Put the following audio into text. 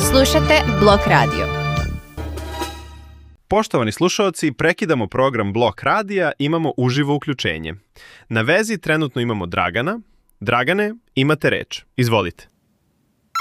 Slušate Blok Radio. Poštovani slušaoci, prekidamo program Blok Radija, imamo uživo uključenje. Na vezi trenutno imamo Dragana. Dragane, imate reč. Izvolite.